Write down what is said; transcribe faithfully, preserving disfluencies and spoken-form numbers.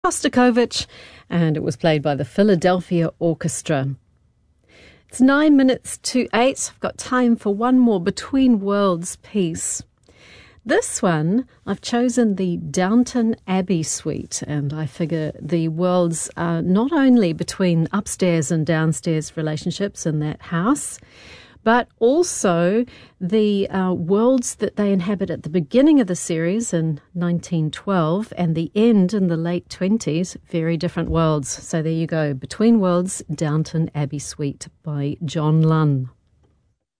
Shostakovich, and it was played by the Philadelphia Orchestra. It's nine minutes to eight. I've got time for one more Between Worlds piece. This one, I've chosen the Downton Abbey suite, and I figure the worlds are not only between upstairs and downstairs relationships in that house, but also the uh, worlds that they inhabit at the beginning of the series in nineteen twelve and the end in the late twenties, very different worlds. So there you go, Between Worlds, Downton Abbey Suite by John Lunn.